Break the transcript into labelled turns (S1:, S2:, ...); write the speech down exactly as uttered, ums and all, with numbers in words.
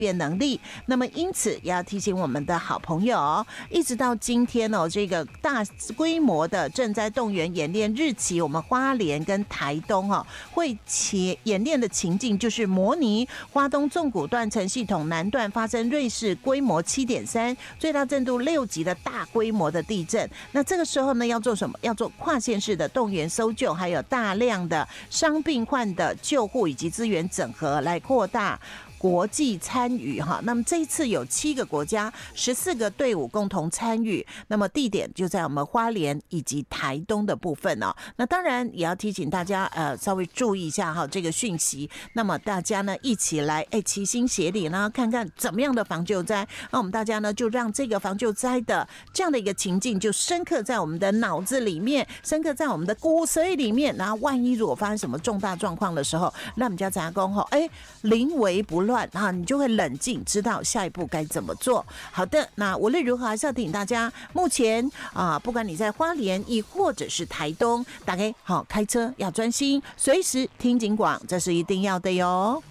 S1: 变能力。那么因此也要提醒我们的好朋友哦，一直到今天哦，这个大规模的赈灾动员演练日期，我们花莲跟台东哦会起演练的情境就是模拟花东纵谷断层系统南段发生瑞士规模 七点三 最大震度六级的大规模的地震。那这个时候呢要做什么？要做跨县市的动员搜救，还有大量的伤病患的救护以及资源整合，来扩大国际参与哈。那么这一次有七个国家十四个队伍共同参与，那么地点就在我们花莲以及台东的部分哦。那当然也要提醒大家呃稍微注意一下哈这个讯息，那么大家呢一起来哎齐心协力呢看看怎么样的防救灾。那我们大家呢就让这个防救灾的这样的一个情境就深刻在我们的脑子里面，深刻在我们的骨髓里面，然后万一如果发生什么重大状况的时候，那我们家杂工吼哎临危不乱啊，你就会冷静，知道下一步该怎么做。好的，那无论如何还是要提醒大家，目前啊，不管你在花莲亦或者是台东，大家好开车要专心，随时听警广，这是一定要的哟。